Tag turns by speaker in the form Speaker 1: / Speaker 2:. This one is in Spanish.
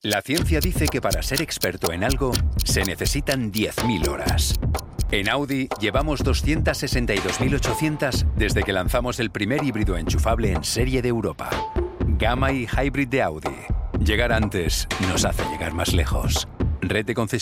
Speaker 1: La ciencia dice que para ser experto en algo se necesitan 10.000 horas. En Audi llevamos 262.800 desde que lanzamos el primer híbrido enchufable en serie de Europa. Gamma y Hybrid de Audi. Llegar antes nos hace llegar más lejos. Red de concesionarios.